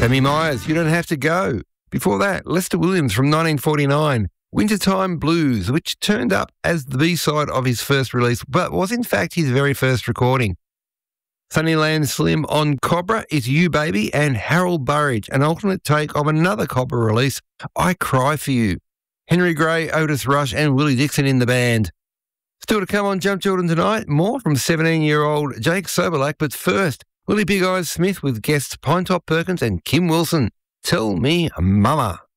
Sammy Myers, You Don't Have to Go. Before that, Lester Williams from 1949, Wintertime Blues, which turned up as the B-side of his first release, but was in fact his very first recording. Sunnyland Slim on Cobra is You Baby, and Harold Burridge, an alternate take of another Cobra release, I Cry For You. Henry Gray, Otis Rush and Willie Dixon in the band. Still to come on Jump Jordan tonight, more from 17-year-old Jake Soberlack, but first, Willie Big Eyes Smith with guests Pinetop Perkins and Kim Wilson. Tell Me Mama.